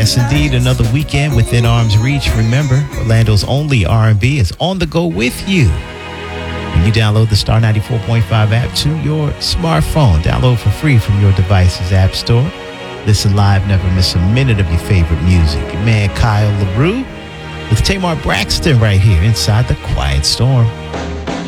Yes, indeed. Another weekend within arm's reach. Remember, Orlando's only R&B is on the go with you. When you download the Star 94.5 app to your smartphone, download for free from your device's app store. Listen live, never miss a minute of your favorite music. Your man Kyle LaRue with Tamar Braxton right here inside the Quiet Storm.